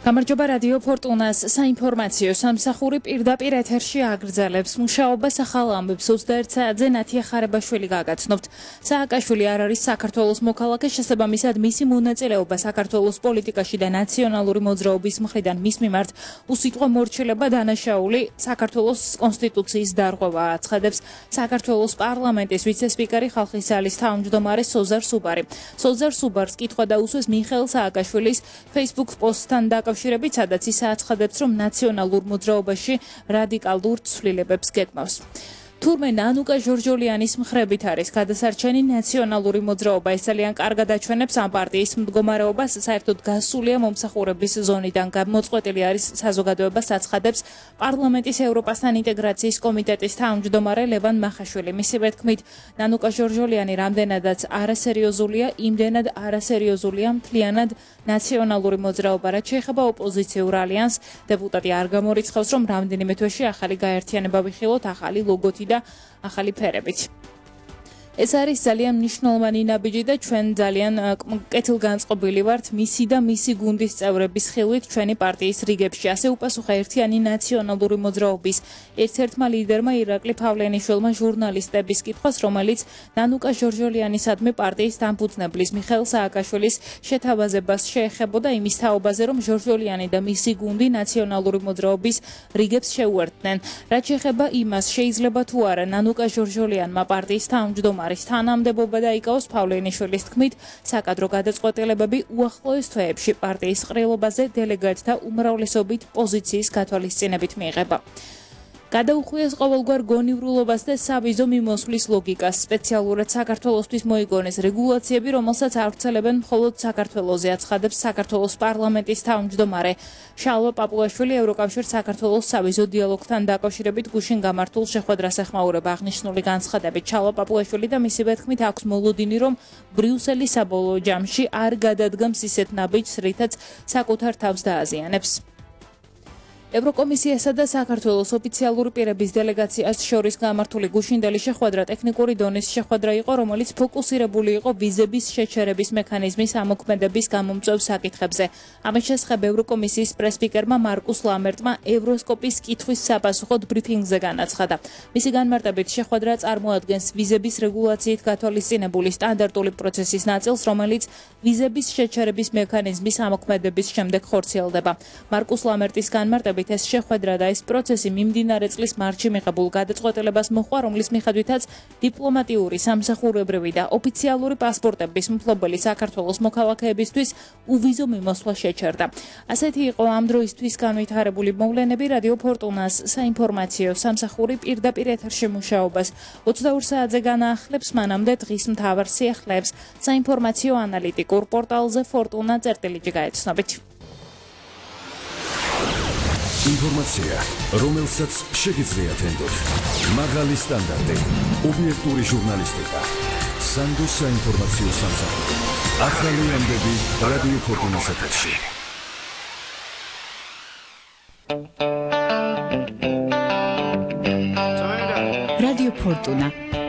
გამარჯობა რადიო ფორტუნას საინფორმაციო სამსახური პირდაპირ ეთერში აგრძელებს მუშაობას ახალ ამბებს 21 საათზე ნათია ხარებაშვილი გაგაცნობთ. სააკაშვილი არ არის საქართველოს მოქალაქე, შესაბამისად მისი მონაწილეობა საქართველოს პოლიტიკაში და ნაციონალური მოძრაობის მხრიდან მის მიმართ უსიტყვო მორჩილება დანაშაული საქართველოს კონსტიტუციის დარღვევა აცხადებს საქართველოს პარლამენტის ვიცე-სპიკერი ხალხის ძალის თავმჯდომარე სოზარ სუბარი. სოზარ სუბარს კითხვა დაუსვეს მიხეილ სააკაშვილის Facebook პოსტთან დაკავშირებით, სადაც ის აცხადებს, რომ ნაციონალურ მოძრაობაში რადიკალურ ცვლილებებს გეკმავს. თურმე ნანუკა ჟორჟოლიანის მხრებით არის გადასარჩენი ნაციონალური მოძრაობა, ეს ძალიან კარგად აჩვენებს ამ პარტიის მდგომარეობას, საერთოდ გასულია მომსახურების ზონიდან გამოწყვეტილი არის საზოგადოებას აცხადებს პარლამენტის ევროპასთან ინტეგრაციის კომიტეტის თავმჯდომარე ლევან მახაშვილი. მისივე თქმით, ნანუკა ჟორჟოლიანი რამდენადაც არასერიოზულია, იმდენად არასერიოზულია მთლიანად ნაციონალური მოძრაობა, რაც შეეხება ოპოზიციურ ალიანსს. დეპუტატი არ გამორიცხავს, რომ რამდენიმე თვეში ახალი გაერთიანება ვიხილოთ, ახალი ლოგოთი და ახალი ფერებით. ეს არის ძალიან მნიშვნელოვანი ნაბიჯი და ჩვენ ძალიან კეთილგანწყობილი ვართ მისი და მისი გუნდის წევრების ხილვით ჩვენი პარტიის რიგებში. ასე უპასუხა ერთიანი ნაციონალური მოძრაობის ერთ-ერთმა ლიდერმა ირაკლი ფავლენიშვილმა ჟურნალისტების კითხვას, რომელიც ნანუკა ჟორჟოლიანისადმი პარტიის დამფუძნებლის მიხეილ სააკაშვილის შეთავაზებას შეეხებოდა იმის თაობაზე, რომ ჟორჟოლიანი და მისი გუნდი ნაციონალური მოძრაობის რიგებს შეუერთდნენ. რაც შეეხება იმას, შეიძლება თუ არა ნანუკა ჟორჟოლიანმა პარტიის თავმჯდომარე არის თანამდებობა დაიკავოს ფავლენიშვილის თქმით, საკადრო გადაწყვეტილებები უახლოეს თვეებში პარტიის ყრილობაზე დელეგატთა უმრავლესობით პოზიციის გათვალისწინებით მიიღება. გადაუხვიეს ყოველგვარ გონივრულობას და სავიზო მიმოსვლის ლოგიკას. სპეციალურად საქართველოსთვის მოიგონეს რეგულაციები, რომელსაც ავრცელებენ მხოლოდ საქართველოზე, აცხადებს საქართველოს პარლამენტის თავმჯდომარე შალვა პაპუაშვილი. ევროკავშირ საქართველოს სავიზო დიალოგთან დაკავშირებით გუშინ გამართულ შეხვედრას ეხმაურება აღნიშნული განცხადებით. შალვა პაპუაშვილი და მისივე თქმით აქვს მოლოდინი, რომ ბრიუსელი საბოლოო ჯამში არ გადადგამს ისეთ ნაბიჯს, რითაც საკუთარ თავს დააზიანებს. ევროკომისიასა და საქართველოს ოფიციალური პირების დელეგაციას შორის გამართული გუშინდელი შეხვედრა ტექნიკური დონის შეხვედრა იყო, რომელიც ფოკუსირებული იყო ვიზების შეჩერების მექანიზმის ამოქმედების გამომწვევ საკითხებზე. ამის შესახებ ევროკომისიის პრესპიკერმა მარკუს ლამერტმა ევროსკოპის კითხვის საპასუხოდ ბრიფინგზე განაცხადა. მისი განმარტებით შეხვედრა წარმოადგენს ვიზების რეგულაციით გათვალისწინებული სტანდარტული პროცესის ნაწილს, რომელიც ვიზების შეჩერების მექანიზმის ამოქმედების შემდეგ ხორციელდება. მარკუს ლამერტის განმარტებით ეს შეხვედრა და ეს პროცესი მიმდინარე წლის მარტში მიღებულ გადაწყვეტილებას მოჰყვა, რომლის მიხედვითაც დიპლომატიური, სამსახურებრივი და ოფიციალური პასპორტების მფლობელი საქართველოს მოქალაქეებისთვის უვიზო მიმოსვლა შეჩერდა. ასეთი იყო ამ დროისთვის განვითარებული მოვლენები. რადიო ფორტუნას საინფორმაციო სამსახური პირდაპირ ეთერში მუშაობას 22 საათზე განაახლებს, მანამდე დღის მთავარ სიახლეებს საინფორმაციო ანალიტიკურ პორტალზე fortuna.lg გაეცნობით. ინფორმაცია, რომელსაც შეგიძლიათ ენდოთ. მაღალი სტანდარტი, ობიექტური ჟურნალისტიკა. სანდოს საინფორმაციო სამსახური. ახალი ამბები რადიო ფორტუნას ეთერში. რადიო ფორტუნა